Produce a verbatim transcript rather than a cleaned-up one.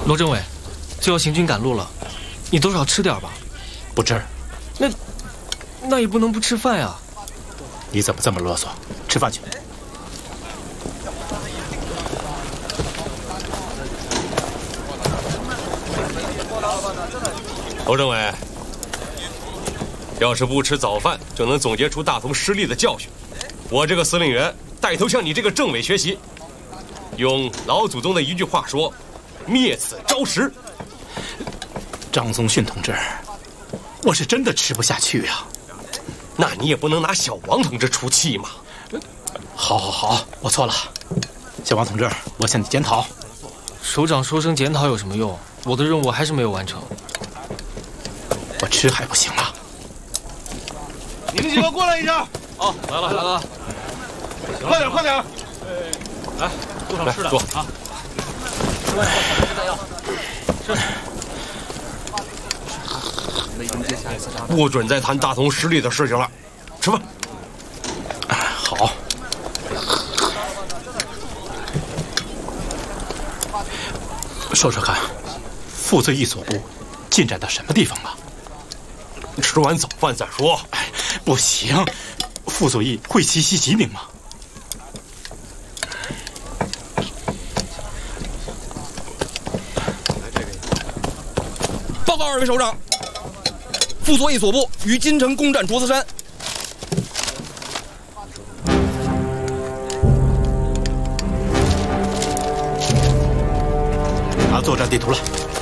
罗政委，就要行军赶路了，你多少吃点吧。 不吃。 那那也不能不吃饭呀。 你怎么这么啰嗦？吃饭去。 罗政委，要是不吃早饭就能总结出大同失利的教训，我这个司令员带头向你这个政委学习，用老祖宗的一句话说：“灭此招食。” 张宗逊同志，我是真的吃不下去呀。 那你也不能拿小王同志出气嘛。 好，好，好，我错了。小王同志，我向你检讨。 首长说声检讨有什么用？我的任务还是没有完成。 我吃还不行吗？ 你们几个过来一下。 哦，来了来了， 快点快点。 来，路上吃的坐啊。吃完再再要。是。 不准再谈大同失利的事情了，吃饭。 好。说说看，傅作义所部进展到什么地方了？ 吃完早饭再说。 哎，不行，傅作义会奇袭吉宁吗？ 报告二位首长，傅作义所部于金城攻占卓资山。 拿作战地图了。